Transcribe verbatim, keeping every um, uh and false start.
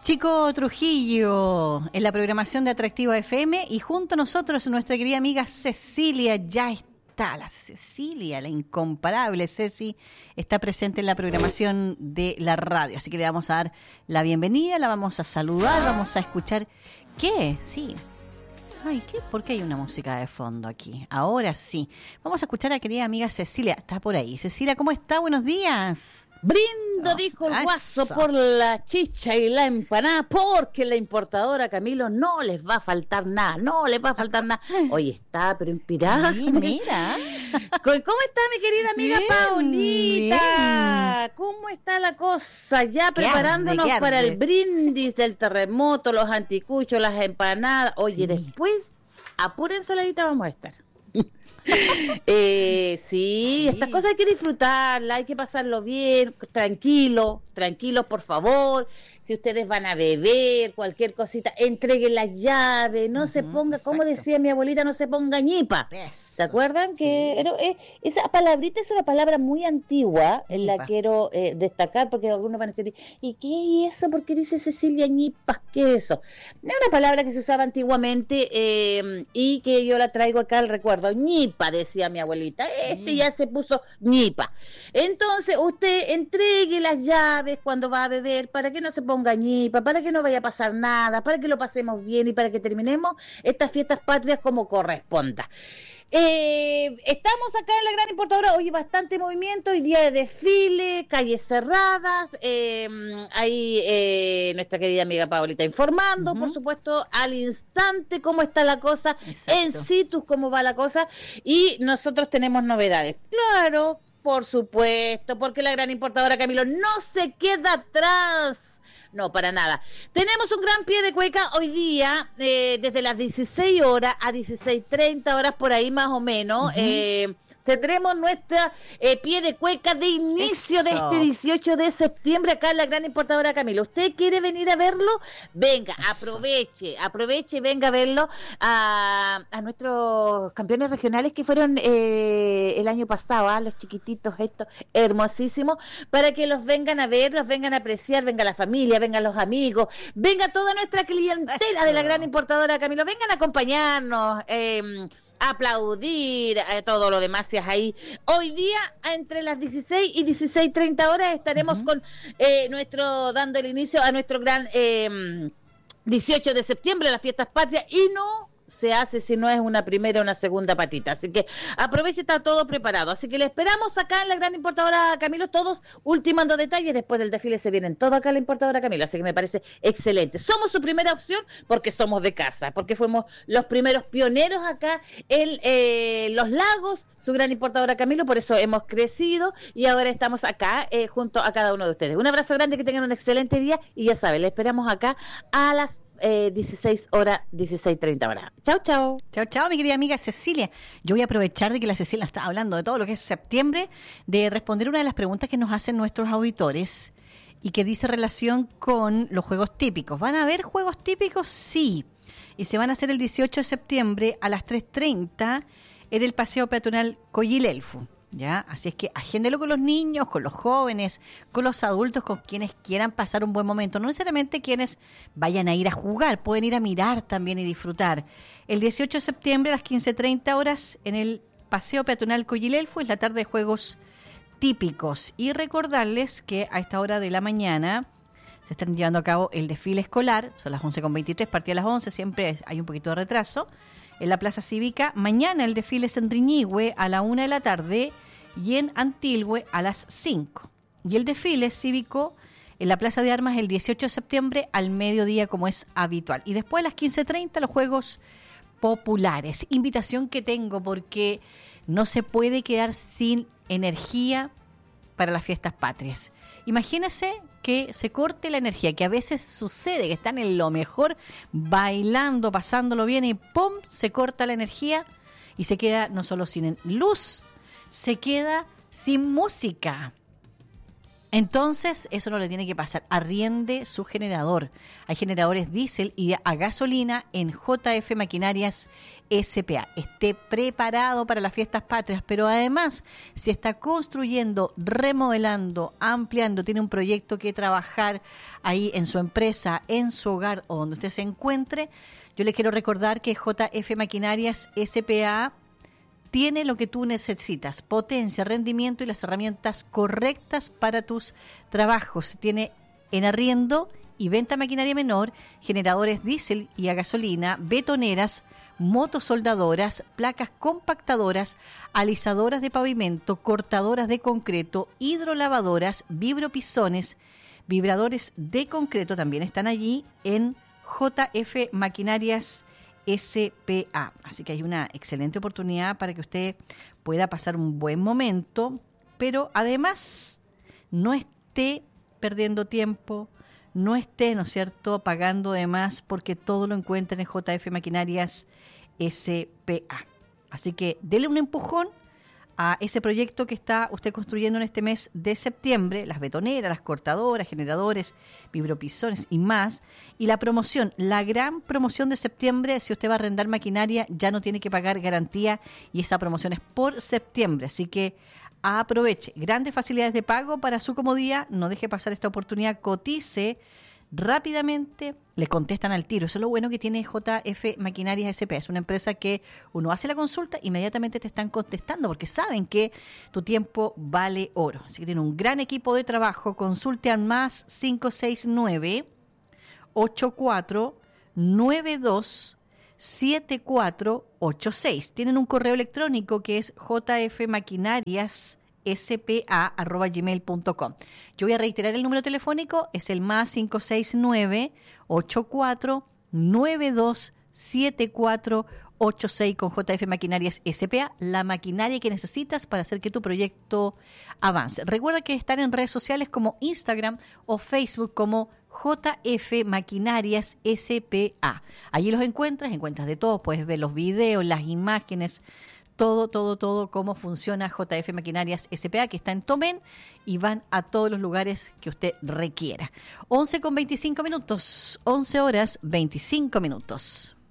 Chico Trujillo en la programación de Atractiva F M y junto a nosotros nuestra querida amiga Cecilia. Ya está la Cecilia, la incomparable Ceci, está presente en la programación de la radio, así que le vamos a dar la bienvenida, la vamos a saludar, vamos a escuchar. ¿Qué? Sí. Ay, ¿qué? ¿Por qué hay una música de fondo aquí? Ahora sí. Vamos a escuchar a la querida amiga Cecilia. Está por ahí. Cecilia, ¿cómo está? Buenos días. Brindo, oh, dijo el guaso, por la chicha y la empanada, porque la importadora Camilo no les va a faltar nada, no les va a faltar nada. Oye, está, pero inspirada. Sí, mira. ¿Cómo está mi querida amiga bien, Paulita? Bien. ¿Cómo está la cosa? Ya preparándonos arde, para el brindis del terremoto, los anticuchos, las empanadas. Oye, sí. Después, a pura ensaladita vamos a estar. eh, sí, sí, estas cosas hay que disfrutarlas, hay que pasarlo bien, tranquilo, tranquilos por favor. Si ustedes van a beber, cualquier cosita, entreguen la llave, no uh-huh, se ponga, exacto. Como decía mi abuelita, no se ponga ñipa. Eso. ¿Se acuerdan? Sí. Que era, eh, esa palabrita es una palabra muy antigua, en la quiero eh, destacar, porque algunos van a decir, ¿y qué es eso? ¿Por qué dice Cecilia ñipa? ¿Qué es eso? Es una palabra que se usaba antiguamente eh, y que yo la traigo acá al recuerdo. ñipa, decía mi abuelita, este mm. ya se puso ñipa. Entonces, usted entregue las llaves cuando va a beber para que no se ponga ponga ñipa, para que no vaya a pasar nada, para que lo pasemos bien y para que terminemos estas fiestas patrias como corresponda. Eh, estamos acá en la gran importadora, hoy bastante movimiento, hoy día de desfile, calles cerradas, eh, ahí eh, nuestra querida amiga Paulita informando, uh-huh. por supuesto, al instante cómo está la cosa, exacto. En situ cómo va la cosa, y nosotros tenemos novedades. Claro, por supuesto, porque la gran importadora Camilo no se queda atrás. No, para nada. Tenemos un gran pie de cueca hoy día, eh, desde las dieciséis horas a dieciséis treinta horas, por ahí más o menos. Uh-huh. Eh, tendremos nuestra eh, pie de cueca de inicio Eso. de este dieciocho de septiembre acá en la gran importadora Camilo. ¿Usted quiere venir a verlo? Venga, Eso. aproveche, aproveche y venga a verlo a, a nuestros campeones regionales que fueron eh, el año pasado, ¿eh? Los chiquititos estos, hermosísimos, para que los vengan a ver, los vengan a apreciar, venga la familia, vengan los amigos, venga toda nuestra clientela Eso. de la gran importadora Camilo, vengan a acompañarnos, eh, aplaudir, a todo lo demás si es ahí. Hoy día, entre las dieciséis y dieciséis treinta horas, estaremos uh-huh. con eh, nuestro, dando el inicio a nuestro gran eh, dieciocho de septiembre, las fiestas patrias, y no se hace si no es una primera o una segunda patita, así que aproveche, está todo preparado, así que le esperamos acá en la gran importadora Camilo, todos ultimando detalles, después del desfile se vienen todo acá en la importadora Camilo, así que me parece excelente, somos su primera opción porque somos de casa, porque fuimos los primeros pioneros acá en eh, Los Lagos, su gran importadora Camilo, por eso hemos crecido y ahora estamos acá eh, junto a cada uno de ustedes. Un abrazo grande, que tengan un excelente día y ya saben, le esperamos acá a las Eh, dieciséis horas, dieciséis treinta horas. Chao, chao. Chao, chao, mi querida amiga Cecilia. Yo voy a aprovechar de que la Cecilia está hablando de todo lo que es septiembre, de responder una de las preguntas que nos hacen nuestros auditores y que dice relación con los juegos típicos. ¿Van a haber juegos típicos? Sí. Y se van a hacer el dieciocho de septiembre a las tres treinta en el Paseo Peatonal Coyilelfu. ¿Ya? Así es que agéndelo con los niños, con los jóvenes, con los adultos, con quienes quieran pasar un buen momento. No necesariamente quienes vayan a ir a jugar, pueden ir a mirar también y disfrutar. El dieciocho de septiembre a las quince treinta horas en el Paseo Peatonal Coyilelfu es la tarde de juegos típicos. Y recordarles que a esta hora de la mañana se están llevando a cabo el desfile escolar, son las once con veintitrés, partida a las once, siempre hay un poquito de retraso. En la Plaza Cívica, mañana el desfile es en Riñihue a la una de la tarde y en Antilhue a las cinco. Y el desfile cívico en la Plaza de Armas el dieciocho de septiembre al mediodía, como es habitual. Y después a las quince treinta los Juegos Populares. Invitación que tengo porque no se puede quedar sin energía para las fiestas patrias. Imagínense que se corte la energía, que a veces sucede, que están en lo mejor, bailando, pasándolo bien y ¡pum!, se corta la energía y se queda no solo sin luz, se queda sin música. Entonces, eso no le tiene que pasar. Arriende su generador. Hay generadores diésel y a gasolina en J F Maquinarias S P A. Esté preparado para las fiestas patrias, pero además, si está construyendo, remodelando, ampliando, tiene un proyecto que trabajar ahí en su empresa, en su hogar o donde usted se encuentre, yo le quiero recordar que J F Maquinarias S P A tiene lo que tú necesitas: potencia, rendimiento y las herramientas correctas para tus trabajos. Tiene en arriendo y venta maquinaria menor, generadores diésel y a gasolina, betoneras, motosoldadoras, placas compactadoras, alisadoras de pavimento, cortadoras de concreto, hidrolavadoras, vibropisones, vibradores de concreto también están allí en J F Maquinarias S P A. Así que hay una excelente oportunidad para que usted pueda pasar un buen momento, pero además no esté perdiendo tiempo, no esté, ¿no es cierto?, pagando de más, porque todo lo encuentra en J F Maquinarias S P A. Así que dele un empujón a ese proyecto que está usted construyendo en este mes de septiembre, las betoneras, las cortadoras, generadores, vibropisones y más. Y la promoción, la gran promoción de septiembre, si usted va a arrendar maquinaria, ya no tiene que pagar garantía y esa promoción es por septiembre. Así que aproveche. Grandes facilidades de pago para su comodidad. No deje pasar esta oportunidad. Cotice rápidamente. Le contestan al tiro. Eso es lo bueno que tiene J F Maquinarias S P A. Es una empresa que uno hace la consulta, inmediatamente te están contestando porque saben que tu tiempo vale oro. Así que tiene un gran equipo de trabajo. Consulte al más cinco seis nueve, ocho cuatro nueve dos, siete cuatro ocho seis. Tienen un correo electrónico que es jfmaquinarias s p a arroba gmail punto com. Yo voy a reiterar el número telefónico, es el más cinco seis nueve, ocho cuatro nueve dos, siete cuatro ocho seis con J F Maquinarias S P A, la maquinaria que necesitas para hacer que tu proyecto avance. Recuerda que están en redes sociales como Instagram o Facebook como J F Maquinarias S P A. Allí los encuentras, encuentras de todo, puedes ver los videos, las imágenes, todo, todo, todo, cómo funciona J F Maquinarias S P A, que está en Tomén y van a todos los lugares que usted requiera. once con veinticinco minutos, once horas veinticinco minutos.